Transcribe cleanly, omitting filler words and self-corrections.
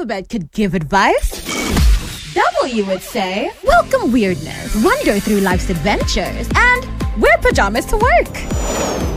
alphabet could give advice, W would say, welcome weirdness, wander through life's adventures, and wear pajamas to work.